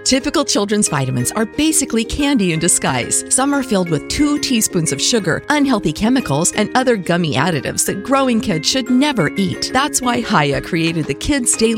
Typical children's vitamins are basically candy in disguise. Some are filled with 2 teaspoons of sugar, unhealthy chemicals, and other gummy additives that growing kids should never eat. That's why Haya created the Kids Daily